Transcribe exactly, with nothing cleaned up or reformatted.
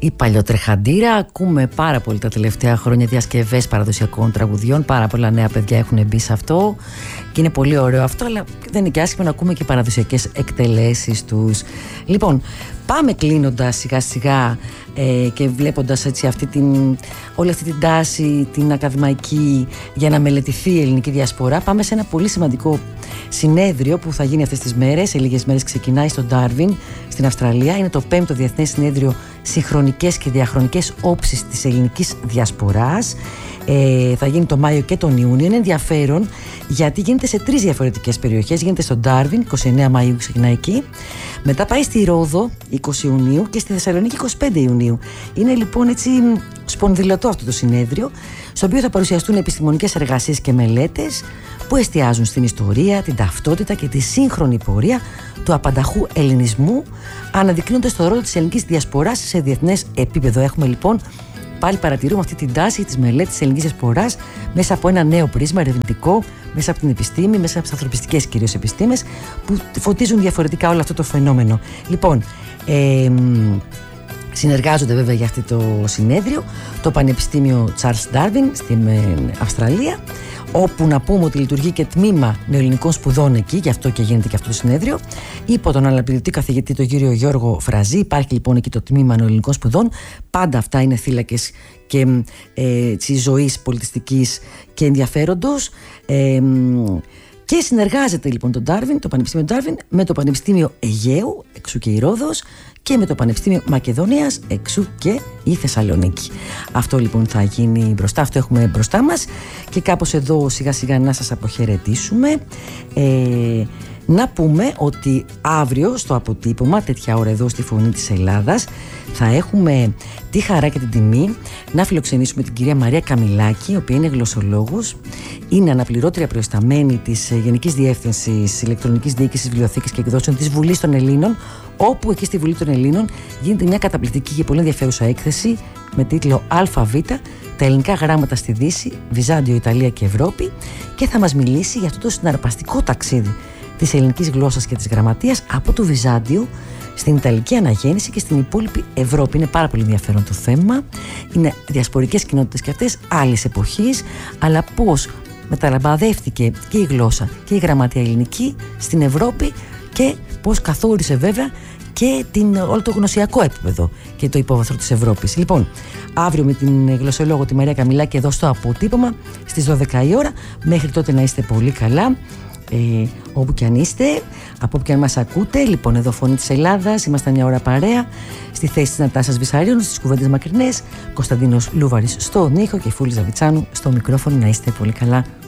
η παλιοτρεχαντήρα. Ακούμε πάρα πολύ τα τελευταία χρόνια διασκευές παραδοσιακών τραγουδιών. Πάρα πολλά νέα παιδιά έχουν μπει σε αυτό και είναι πολύ ωραίο αυτό, αλλά δεν είναι και άσχημο να ακούμε και παραδοσιακές εκτελέσεις τους. Λοιπόν, πάμε κλείνοντας σιγά σιγά ε, και βλέποντας έτσι αυτή την, όλη αυτή την τάση, την ακαδημαϊκή, για να μελετηθεί η ελληνική διασπορά. Πάμε σε ένα πολύ σημαντικό συνέδριο που θα γίνει αυτές τις μέρες. Σε λίγες μέρες ξεκινάει στο Ντάρβιν στην Αυστραλία. Είναι το πέμπτο Διεθνές Συνέδριο Συγχρονικές και Διαχρονικές Όψεις της Ελληνικής Διασποράς. Ε, θα γίνει το Μάιο και τον Ιούνιο. Είναι ενδιαφέρον γιατί γίνεται σε τρεις διαφορετικές περιοχές. Γίνεται στο Ντάρβιν, είκοσι εννέα Μαΐου ξεκινάει εκεί. Μετά πάει στη Ρόδο, είκοσι Ιουνίου, και στη Θεσσαλονίκη, είκοσι πέντε Ιουνίου. Είναι λοιπόν έτσι σπονδυλωτό αυτό το συνέδριο, στο οποίο θα παρουσιαστούν επιστημονικές εργασίες και μελέτες που εστιάζουν στην ιστορία, την ταυτότητα και τη σύγχρονη πορεία του απανταχού ελληνισμού, αναδεικνύοντας το ρόλο της ελληνικής διασποράς σε διεθνές επίπεδο. Έχουμε λοιπόν, πάλι παρατηρούμε αυτή την τάση της μελέτης της ελληνικής διασποράς μέσα από ένα νέο πρίσμα ερευνητικό, μέσα από την επιστήμη, μέσα από τις ανθρωπιστικές κυρίως επιστήμες, που φωτίζουν διαφορετικά όλο αυτό το φαινόμενο. Λοιπόν, ε, συνεργάζονται βέβαια για αυτό το συνέδριο το Πανεπιστήμιο Charles Darwin στην Αυστραλία, όπου να πούμε ότι λειτουργεί και τμήμα νεοελληνικών σπουδών εκεί, γι' αυτό και γίνεται και αυτό το συνέδριο, υπό τον αναπληρωτή καθηγητή τον κύριο Γιώργο Φραζή. Υπάρχει λοιπόν εκεί το τμήμα νεοελληνικών σπουδών. Πάντα αυτά είναι θύλακες και ε, της ζωής πολιτιστικής και ενδιαφέροντος. Ε, και συνεργάζεται λοιπόν το Darwin, το Πανεπιστήμιο Darwin, με το Πανεπιστήμιο Αιγαίου, εξού και η Ρόδος, και με το Πανεπιστήμιο Μακεδονίας, εξού και η Θεσσαλονίκη. Αυτό λοιπόν θα γίνει μπροστά, αυτό έχουμε μπροστά μας, και κάπως εδώ σιγά σιγά να σας αποχαιρετήσουμε. Ε, να πούμε ότι αύριο στο αποτύπωμα, τέτοια ώρα εδώ στη Φωνή της Ελλάδας, θα έχουμε τη χαρά και την τιμή να φιλοξενήσουμε την κυρία Μαρία Καμιλάκη, η οποία είναι γλωσσολόγος, είναι αναπληρώτρια προϊσταμένη της Γενικής Διεύθυνσης Ηλεκτρονικής Διοίκησης, Βιβλιοθήκης και Εκδόσεων της Βουλής των Ελλήνων, όπου εκεί στη Βουλή των Ελλήνων γίνεται μια καταπληκτική και πολύ ενδιαφέρουσα έκθεση με τίτλο ΑΒ, τα ελληνικά γράμματα στη Δύση, Βυζάντιο, Ιταλία και Ευρώπη, και θα μας μιλήσει για αυτό το συναρπαστικό ταξίδι της ελληνικής γλώσσας και της γραμματείας από το Βυζάντιο στην Ιταλική αναγέννηση και στην υπόλοιπη Ευρώπη. Είναι πάρα πολύ ενδιαφέρον το θέμα. Είναι διασπορικές κοινότητες και αυτές άλλης εποχής, αλλά πώς μεταλαμπαδεύτηκε και η γλώσσα και η γραμματεία ελληνική στην Ευρώπη και πώς καθόρισε βέβαια και την, όλο το γνωσιακό επίπεδο και το υπόβαθρο της Ευρώπης. Λοιπόν, αύριο με την γλωσσολόγο τη Μαρία Καμιλάκη εδώ στο αποτύπωμα στις δώδεκα η ώρα. Μέχρι τότε να είστε πολύ καλά. Ε, όπου και αν είστε, από όπου και αν μας ακούτε. Λοιπόν, εδώ Φωνή της Ελλάδας, είμαστε μια ώρα παρέα. Στη θέση της Νατάσας Βυσαρίων, στις κουβέντες μακρινές, Κωνσταντίνος Λούβαρης στον ήχο και Φούλη Ζαβιτσάνου στο μικρόφωνο. Να είστε πολύ καλά.